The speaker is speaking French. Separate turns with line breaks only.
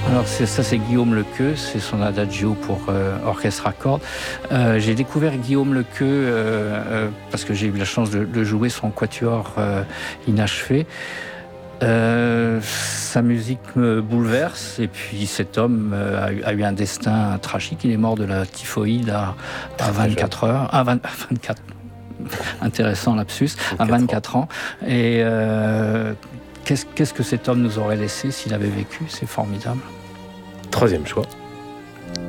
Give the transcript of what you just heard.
Alors c'est Guillaume Lequeux, c'est son adagio pour orchestre à cordes. J'ai découvert Guillaume Lequeux parce que j'ai eu la chance de jouer son quatuor inachevé. Sa musique me bouleverse et puis cet homme a eu un destin tragique. Il est mort de la typhoïde à 24 heures, à 24. Intéressant lapsus, à 24 ans. Et qu'est-ce que cet homme nous aurait laissé s'il avait vécu? C'est formidable.
Troisième choix.